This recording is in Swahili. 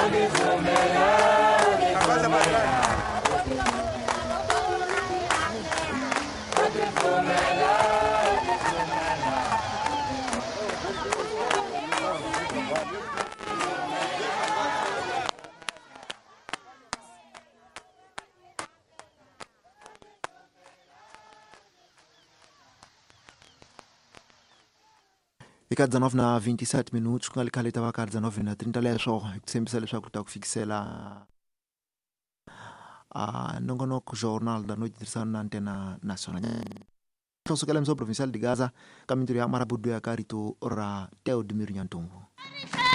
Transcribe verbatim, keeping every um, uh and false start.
Eka dezenove na vinte e sete minutos com a caleta vaca dezenove na trinta leswo sempre se leswo kuta kufikisela a nongonoko jornal da noite direção na antena nacional. Então sukela mso provincial de Gaza kaminturia marabudu ya karito ora Teodimir Nyantongo.